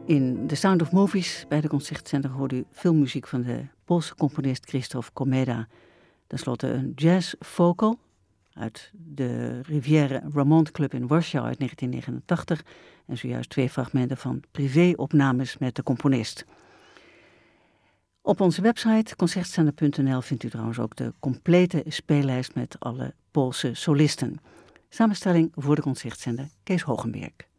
In The Sound of Movies bij de Concertzender hoorde u filmmuziek van de Poolse componist Krzysztof Komeda. Ten slotte een jazz-vocal uit de Rivière Ramont Club in Warschau uit 1989 en zojuist 2 fragmenten van privéopnames met de componist. Op onze website concertzender.nl vindt u trouwens ook de complete speellijst met alle Poolse solisten. Samenstelling voor de Concertzender Kees Hogenberg.